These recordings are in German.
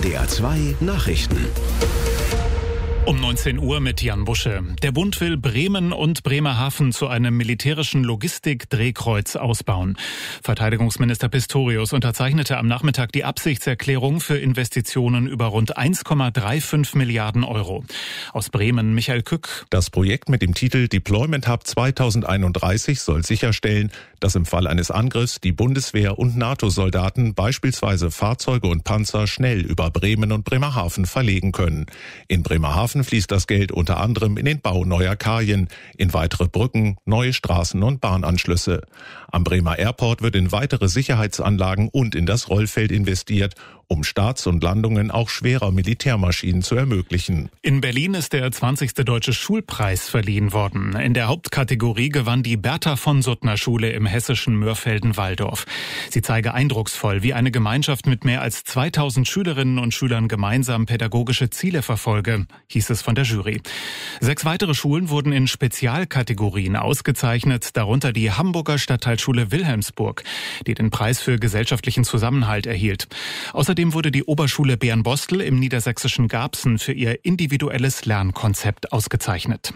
NDR 2 Nachrichten. Um 19 Uhr mit Jan Busche. Der Bund will Bremen und Bremerhaven zu einem militärischen Logistik-Drehkreuz ausbauen. Verteidigungsminister Pistorius unterzeichnete am Nachmittag die Absichtserklärung für Investitionen über rund 1,35 Milliarden Euro. Aus Bremen Michael Kück. Das Projekt mit dem Titel Deployment Hub 2031 soll sicherstellen, dass im Fall eines Angriffs die Bundeswehr und NATO-Soldaten beispielsweise Fahrzeuge und Panzer schnell über Bremen und Bremerhaven verlegen können. In Bremerhaven fließt das Geld unter anderem in den Bau neuer Kajen, in weitere Brücken, neue Straßen und Bahnanschlüsse. Am Bremer Airport wird in weitere Sicherheitsanlagen und in das Rollfeld investiert, um Starts und Landungen auch schwerer Militärmaschinen zu ermöglichen. In Berlin ist der 20. Deutsche Schulpreis verliehen worden. In der Hauptkategorie gewann die Bertha-von-Suttner-Schule im hessischen Mörfelden-Walldorf. Sie zeige eindrucksvoll, wie eine Gemeinschaft mit mehr als 2000 Schülerinnen und Schülern gemeinsam pädagogische Ziele verfolge, hieß es von der Jury. 6 weitere Schulen wurden in Spezialkategorien ausgezeichnet, darunter die Hamburger Stadtteilschule Wilhelmsburg, die den Preis für gesellschaftlichen Zusammenhalt erhielt. Außerdem wurde die Oberschule Bernbostel im niedersächsischen Garbsen für ihr individuelles Lernkonzept ausgezeichnet.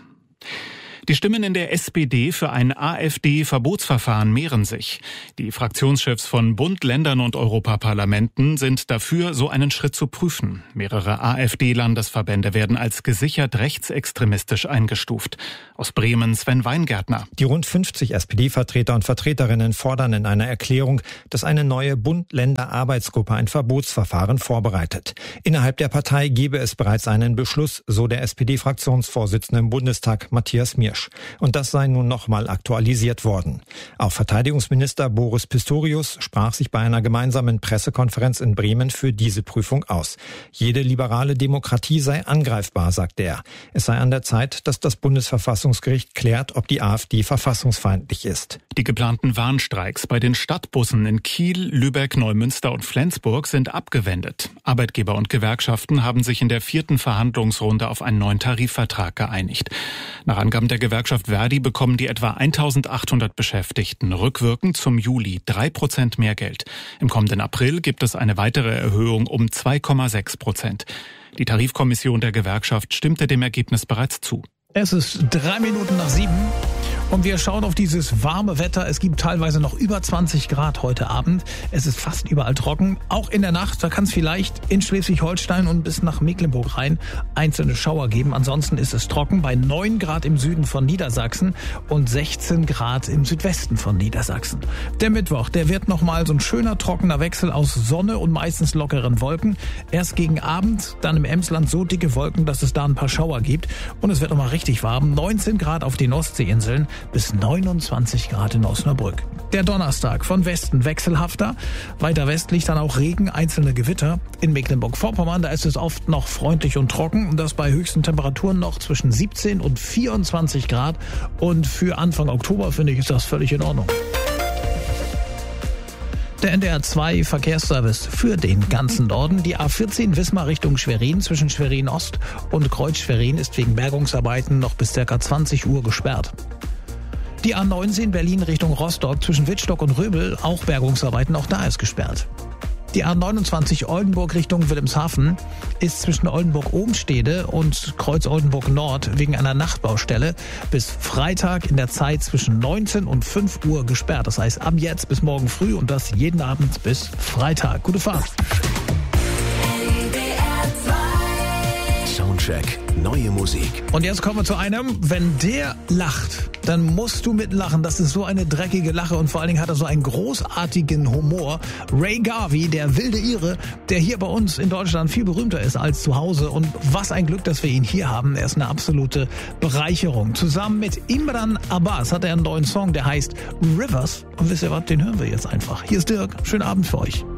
Die Stimmen in der SPD für ein AfD-Verbotsverfahren mehren sich. Die Fraktionschefs von Bund, Ländern und Europaparlamenten sind dafür, so einen Schritt zu prüfen. Mehrere AfD-Landesverbände werden als gesichert rechtsextremistisch eingestuft. Aus Bremen Sven Weingärtner. Die rund 50 SPD-Vertreter und Vertreterinnen fordern in einer Erklärung, dass eine neue Bund-Länder-Arbeitsgruppe ein Verbotsverfahren vorbereitet. Innerhalb der Partei gebe es bereits einen Beschluss, so der SPD-Fraktionsvorsitzende im Bundestag Matthias Miersch. Und das sei nun nochmal aktualisiert worden. Auch Verteidigungsminister Boris Pistorius sprach sich bei einer gemeinsamen Pressekonferenz in Bremen für diese Prüfung aus. Jede liberale Demokratie sei angreifbar, sagte er. Es sei an der Zeit, dass das Bundesverfassungsgericht klärt, ob die AfD verfassungsfeindlich ist. Die geplanten Warnstreiks bei den Stadtbussen in Kiel, Lübeck, Neumünster und Flensburg sind abgewendet. Arbeitgeber und Gewerkschaften haben sich in der 4. Verhandlungsrunde auf einen neuen Tarifvertrag geeinigt. Nach Angaben der Gewerkschaft Verdi bekommen die etwa 1800 Beschäftigten rückwirkend zum Juli 3% mehr Geld. Im kommenden April gibt es eine weitere Erhöhung um 2,6%. Die Tarifkommission der Gewerkschaft stimmte dem Ergebnis bereits zu. Es ist 7:03 und wir schauen auf dieses warme Wetter. Es gibt teilweise noch über 20 Grad heute Abend. Es ist fast überall trocken. Auch in der Nacht, da kann es vielleicht in Schleswig-Holstein und bis nach Mecklenburg rein einzelne Schauer geben. Ansonsten ist es trocken bei 9 Grad im Süden von Niedersachsen und 16 Grad im Südwesten von Niedersachsen. Der Mittwoch, der wird nochmal so ein schöner trockener Wechsel aus Sonne und meistens lockeren Wolken. Erst gegen Abend, dann im Emsland so dicke Wolken, dass es da ein paar Schauer gibt. Und es wird nochmal richtig warm. 19 Grad auf den Ostseeinseln bis 29 Grad in Osnabrück. Der Donnerstag von Westen wechselhafter. Weiter westlich dann auch Regen, einzelne Gewitter. In Mecklenburg-Vorpommern, da ist es oft noch freundlich und trocken. Und das bei höchsten Temperaturen noch zwischen 17 und 24 Grad. Und für Anfang Oktober, finde ich, ist das völlig in Ordnung. Der NDR 2 Verkehrsservice für den ganzen Norden. Die A14 Wismar Richtung Schwerin zwischen Schwerin Ost und Kreuz Schwerin ist wegen Bergungsarbeiten noch bis ca. 20 Uhr gesperrt. Die A19 Berlin Richtung Rostock zwischen Wittstock und Röbel, auch Bergungsarbeiten, auch da ist gesperrt. Die A29 Oldenburg Richtung Wilhelmshaven ist zwischen Oldenburg-Obenstede und Kreuz Oldenburg Nord wegen einer Nachtbaustelle bis Freitag in der Zeit zwischen 19 und 5 Uhr gesperrt. Das heißt ab jetzt bis morgen früh und das jeden Abend bis Freitag. Gute Fahrt. Soundcheck, neue Musik. Und jetzt kommen wir zu einem, wenn der lacht, dann musst du mitlachen. Das ist so eine dreckige Lache und vor allen Dingen hat er so einen großartigen Humor. Ray Garvey, der wilde Ire, der hier bei uns in Deutschland viel berühmter ist als zu Hause. Und was ein Glück, dass wir ihn hier haben. Er ist eine absolute Bereicherung. Zusammen mit Imran Abbas hat er einen neuen Song, der heißt Rivers. Und wisst ihr was, den hören wir jetzt einfach. Hier ist Dirk. Schönen Abend für euch.